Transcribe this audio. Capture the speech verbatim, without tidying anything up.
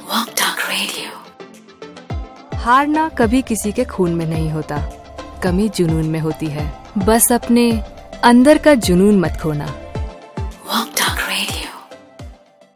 Walk Talk Radio। हारना कभी किसी के खून में नहीं होता, कमी जुनून में होती है। बस अपने अंदर का जुनून मत खोना।